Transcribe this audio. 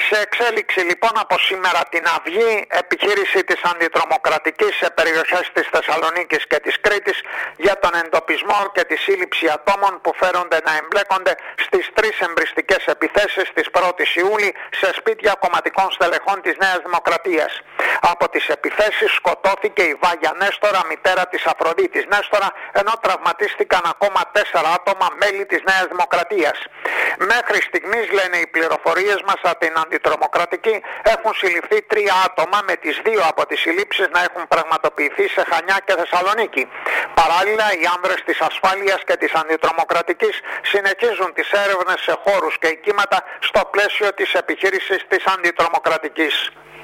Σε εξέλιξη λοιπόν από σήμερα την Αυγή, επιχείρηση της αντιτρομοκρατικής σε περιοχές της Θεσσαλονίκης και της Κρήτης για τον εντοπισμό και τη σύλληψη ατόμων που φέρονται να εμπλέκονται στις 3 εμπριστικές επιθέσεις της 1ης Ιούλη σε σπίτια κομματικών στελεχών της Νέας Δημοκρατίας. Από τις επιθέσεις σκοτώθηκε η Βάγια Νέστορα, μητέρα της Αφροδίτης Νέστορα, ενώ τραυματίστηκαν ακόμα 4 άτομα μέλη της Νέας Δημοκρατίας. Μέχρι στιγμής, λένε οι πληροφορίες μας από την αντιτρομοκρατική, έχουν συλληφθεί 3 άτομα, με τις 2 από τις συλλήψεις να έχουν πραγματοποιηθεί σε Χανιά και Θεσσαλονίκη. Παράλληλα, οι άνδρες της ασφάλειας και της αντιτρομοκρατικής συνεχίζουν τις έρευνες σε χώρους και οικήματα στο πλαίσιο της επιχείρησης της αντιτρομοκρατικής.